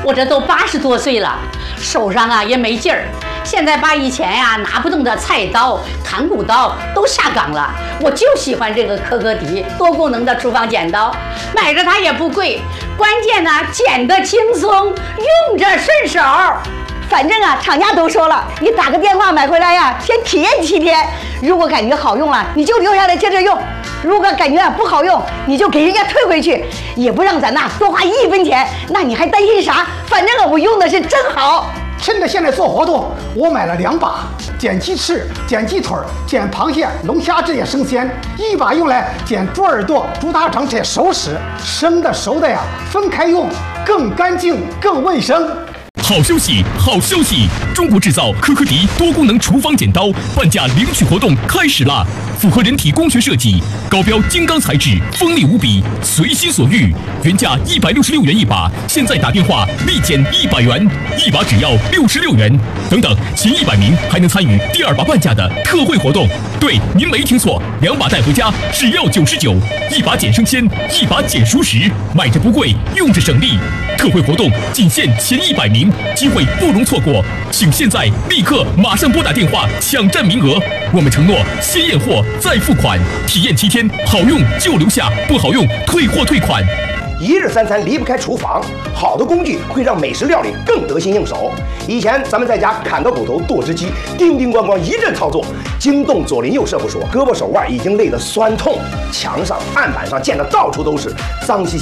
我这都80多岁了，手上啊也没劲儿。现在把以前呀拿不动的菜刀、砍骨刀都下岗了，我就喜欢这个可可迪多功能的厨房剪刀，买着它也不贵，关键呢剪得轻松，用着顺手。 反正啊，厂家都说了，你打个电话买回来呀，先体验7天。如果感觉好用了，你就留下来接着用；如果感觉不好用，你就给人家退回去，也不让咱呐多花1分钱。那你还担心啥？反正我用的是真好。 趁着现在做活动，我买了2把，剪鸡翅、剪鸡腿、剪螃蟹、龙虾这些生鲜；1把用来剪猪耳朵、猪大肠这些熟食，生的熟的呀分开用，更干净、更卫生。 好消息，好消息！中国制造可可迪多功能厨房剪刀半价领取活动开始啦！符合人体工学设计，高标金刚材质，锋利无比，随心所欲。原价166元1把，现在打电话立减100元，1把只要66元。等等，前100名还能参与第2把半价的特惠活动。对，您没听错，2把带回家只要99，1把减生鲜，1把减熟食，买着不贵，用着省力。特惠活动仅限前100名，机会不容错过，请现在立刻马上拨打电话抢占名额。我们承诺先验货再付款，体验7天，好用就留下，不好用退货退款。 1日3餐离不开厨房，好的工具会让美食料理更得心应手。以前咱们在家砍个骨头、剁只鸡，叮叮咣咣一阵操作，惊动左邻右舍不说，胳膊手腕已经累得酸痛，墙上、案板上溅得到处都是，脏兮兮。